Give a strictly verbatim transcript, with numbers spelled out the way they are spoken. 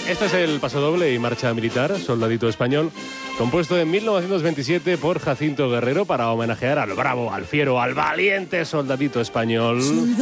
Este es el pasodoble y marcha militar, Soldadito Español, compuesto en mil novecientos veintisiete por Jacinto Guerrero para homenajear al bravo, al fiero, al valiente Soldadito Español.